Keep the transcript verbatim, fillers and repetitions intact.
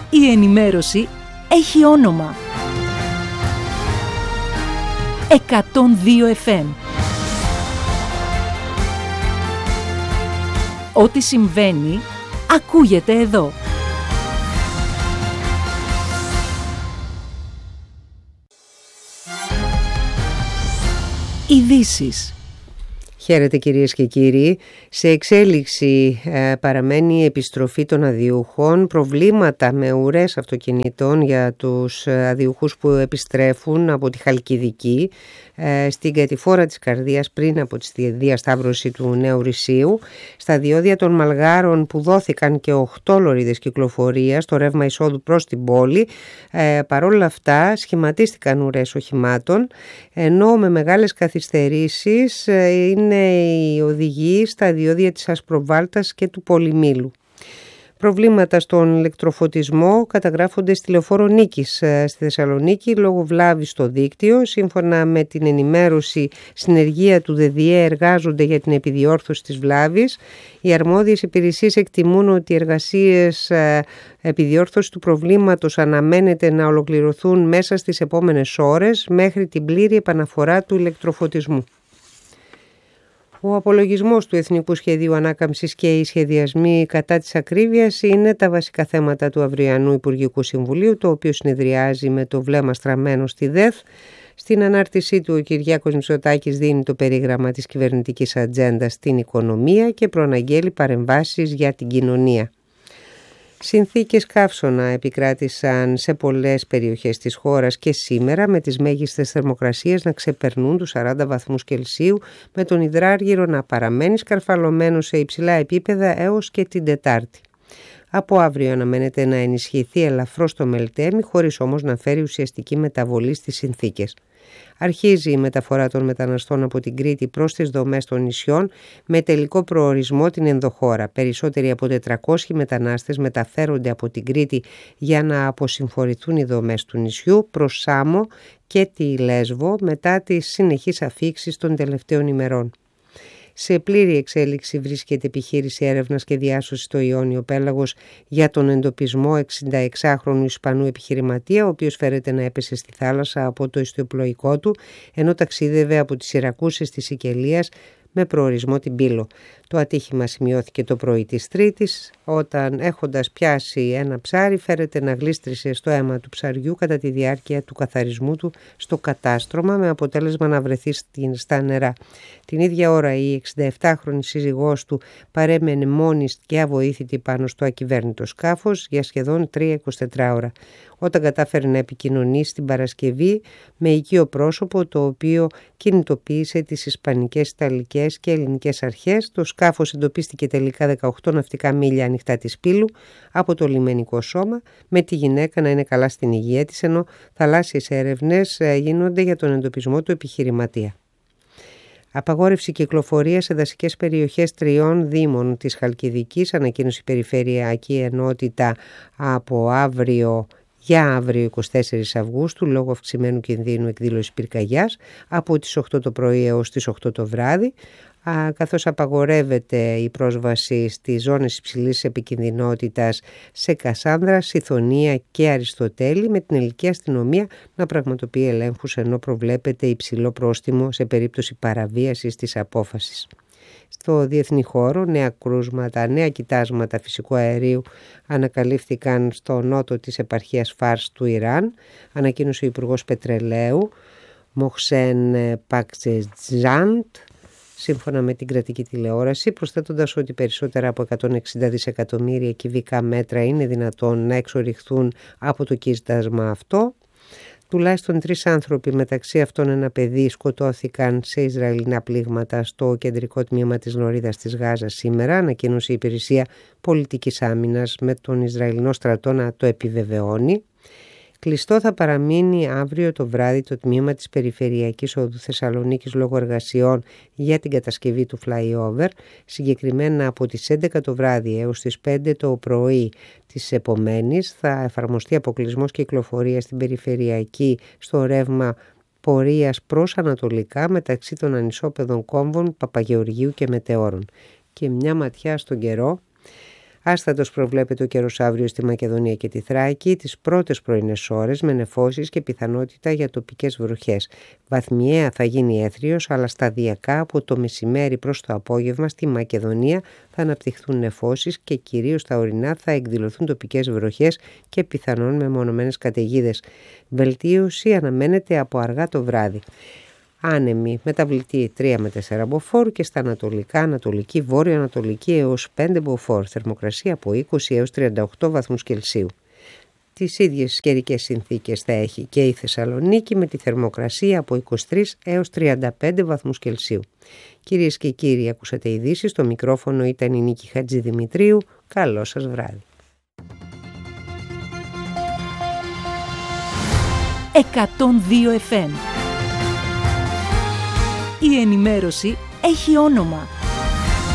Η ενημέρωση έχει όνομα. εκατόν δύο εφ εμ. Ό,τι συμβαίνει, ακούγεται εδώ. Ειδήσεις. Χαίρετε κυρίες και κύριοι. Σε εξέλιξη ε, παραμένει η επιστροφή των αδειούχων, προβλήματα με ουρές αυτοκινητών για τους αδειούχους που επιστρέφουν από τη Χαλκιδική ε, στην κατηφόρα της Καρδίας πριν από τη διασταύρωση του Νέου Ρησίου. Στα διόδια των Μαλγάρων που δόθηκαν και οκτώ λωρίδες κυκλοφορίας στο ρεύμα εισόδου προς την πόλη, ε, παρόλα αυτά σχηματίστηκαν ουρές οχημάτων, ενώ με μεγάλες καθυστερήσεις ε, είναι οι οδηγοί στα διόδια της Ασπροβάλτας και του Πολυμήλου. Προβλήματα στον ηλεκτροφωτισμό καταγράφονται στη Λεωφόρο Νίκης στη Θεσσαλονίκη λόγω βλάβης στο δίκτυο. Σύμφωνα με την ενημέρωση, συνεργεία του ΔΕΔΙΕ εργάζονται για την επιδιόρθωση της βλάβης. Οι αρμόδιες υπηρεσίες εκτιμούν ότι οι εργασίες επιδιόρθωση του προβλήματος αναμένεται να ολοκληρωθούν μέσα στις επόμενες ώρες μέχρι την πλήρη επαναφορά του ηλεκτροφωτισμού. Ο απολογισμός του Εθνικού Σχεδίου Ανάκαμψης και οι σχεδιασμοί κατά της ακρίβειας είναι τα βασικά θέματα του αυριανού Υπουργικού Συμβουλίου, το οποίο συνεδριάζει με το βλέμμα στραμμένο στη ΔΕΘ. Στην ανάρτησή του, ο Κυριάκος Μητσοτάκης δίνει το περίγραμμα της κυβερνητικής ατζέντας στην οικονομία και προαναγγέλει παρεμβάσεις για την κοινωνία. Συνθήκες καύσωνα επικράτησαν σε πολλές περιοχές της χώρας και σήμερα, με τις μέγιστες θερμοκρασίες να ξεπερνούν τους σαράντα βαθμούς Κελσίου, με τον υδράργυρο να παραμένει σκαρφαλωμένο σε υψηλά επίπεδα έως και την Τετάρτη. Από αύριο αναμένεται να ενισχυθεί ελαφρώς το Μελτέμι, χωρίς όμως να φέρει ουσιαστική μεταβολή στις συνθήκες. Αρχίζει η μεταφορά των μεταναστών από την Κρήτη προς τις δομές των νησιών με τελικό προορισμό την ενδοχώρα. Περισσότεροι από τετρακόσιοι μετανάστες μεταφέρονται από την Κρήτη για να αποσυμφορηθούν οι δομές του νησιού προς Σάμο και τη Λέσβο μετά τις συνεχείς αφίξεις των τελευταίων ημερών. Σε πλήρη εξέλιξη βρίσκεται επιχείρηση έρευνας και διάσωσης στο Ιόνιο Πέλαγος για τον εντοπισμό εξηνταεξάχρονου Ισπανού επιχειρηματία, ο οποίος φέρεται να έπεσε στη θάλασσα από το ιστιοπλοϊκό του, ενώ ταξίδευε από τις Σιρακούσες της Σικελίας με προορισμό την Πύλο. Το ατύχημα σημειώθηκε το πρωί της Τρίτης, όταν έχοντας πιάσει ένα ψάρι φέρεται να γλίστρισε στο αίμα του ψαριού κατά τη διάρκεια του καθαρισμού του στο κατάστρωμα, με αποτέλεσμα να βρεθεί στα νερά. Την ίδια ώρα η εξηνταεπτάχρονη σύζυγός του παρέμενε μόνη και αβοήθητη πάνω στο ακυβέρνητο σκάφος για σχεδόν τρία εικοσιτετράωρα. Όταν κατάφερε να επικοινωνήσει την Παρασκευή με οικείο πρόσωπο, το οποίο κινητοποίησε τις ισπανικές, ιταλικές και ελληνικές αρχές, το σκάφος εντοπίστηκε τελικά δεκαοκτώ ναυτικά μίλια ανοιχτά της Πύλου από το λιμενικό σώμα, με τη γυναίκα να είναι καλά στην υγεία της, ενώ θαλάσσιες έρευνες γίνονται για τον εντοπισμό του επιχειρηματία. Απαγόρευση κυκλοφορία σε δασικές περιοχές τριών δήμων της Χαλκιδικής, ανακοίνωσε η Περιφερειακή Ενότητα από αύριο για αύριο εικοστή τέταρτη Αυγούστου λόγω αυξημένου κινδύνου εκδήλωσης πυρκαγιάς από τις οκτώ το πρωί έως τις οκτώ το βράδυ, καθώς απαγορεύεται η πρόσβαση στις ζώνες υψηλής επικινδυνότητας σε Κασάνδρα, Σιθωνία και Αριστοτέλη, με την ελληνική αστυνομία να πραγματοποιεί ελέγχους, ενώ προβλέπεται υψηλό πρόστιμο σε περίπτωση παραβίασης της απόφασης. Στο διεθνή χώρο, νέα κρούσματα, νέα κοιτάσματα φυσικού αερίου ανακαλύφθηκαν στο νότο της επαρχίας Φάρς του Ιράν, ανακοίνωσε ο Υπουργός Πετρελαίου Μοχσέν Παξετζάντ, σύμφωνα με την κρατική τηλεόραση, προσθέτοντας ότι περισσότερα από εκατόν εξήντα δισεκατομμύρια κυβικά μέτρα είναι δυνατόν να εξοριχθούν από το κοίτασμα αυτό. Τουλάχιστον τρεις άνθρωποι, μεταξύ αυτών ένα παιδί, σκοτώθηκαν σε Ισραηλινά πλήγματα στο κεντρικό τμήμα της Λωρίδας της Γάζας σήμερα, ανακοίνωσε η Υπηρεσία Πολιτικής Άμυνας, με τον Ισραηλινό στρατό να το επιβεβαιώνει. Κλειστό θα παραμείνει αύριο το βράδυ το τμήμα της Περιφερειακής Οδού Θεσσαλονίκης λόγω εργασιών για την κατασκευή του flyover, συγκεκριμένα από τις έντεκα το βράδυ έως τις πέντε το πρωί της επομένης θα εφαρμοστεί αποκλεισμός κυκλοφορίας στην Περιφερειακή στο ρεύμα πορείας προς ανατολικά μεταξύ των ανισόπεδων κόμβων Παπαγεωργίου και Μετεώρων. Και μια ματιά στον καιρό. Άστατος προβλέπεται ο καιρός αύριο στη Μακεδονία και τη Θράκη, τις πρώτες πρωινές ώρες με νεφώσεις και πιθανότητα για τοπικές βροχές. Βαθμιαία θα γίνει έθριος, αλλά σταδιακά από το μεσημέρι προς το απόγευμα στη Μακεδονία θα αναπτυχθούν νεφώσεις και κυρίως στα ορεινά θα εκδηλωθούν τοπικές βροχές και πιθανόν μεμονωμένες καταιγίδες. Βελτίωση αναμένεται από αργά το βράδυ. Άνεμη μεταβλητή τρία με τέσσερα μποφόρ και στα ανατολικά, ανατολική, βόρειο-ανατολική έως πέντε μποφόρ. Θερμοκρασία από είκοσι έως τριάντα οκτώ βαθμούς Κελσίου. Τις ίδιες καιρικές συνθήκες θα έχει και η Θεσσαλονίκη με τη θερμοκρασία από είκοσι τρεις έως τριάντα πέντε βαθμούς Κελσίου. Κυρίες και κύριοι, ακούσατε ειδήσεις. Στο μικρόφωνο ήταν η Νίκη Χατζηδημητρίου. Καλό σας βράδυ. εκατόν δύο εφ εμ. Η ενημέρωση έχει όνομα.